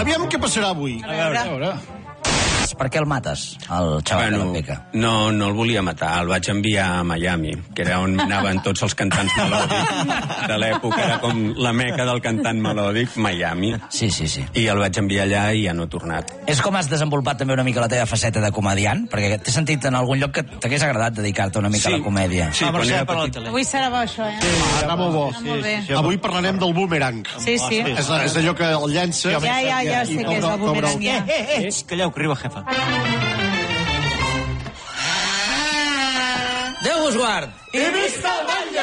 Aviam què passarà avui. A veure. Per què el mates, el xaval de la Beca? No el volia matar, el vaig enviar a Miami, que era on anaven tots els cantants melòdics de l'època, era com la meca del cantant melòdic, Miami. Sí. I el vaig enviar allà i ja no ha tornat. És com has desenvolupat també una mica la teva faceta de comediant? Perquè t'he sentit en algun lloc que t'hagués agradat dedicar-te una mica a la comèdia. Sí, quan era petit. Avui serà bo, això, Està molt bo. Avui parlarem del boomerang. Sí. És allò que el llença... Ja sé què és el boomerang, ja. Calleu, que arriba jefa. Déu us guard! I visca el batlle!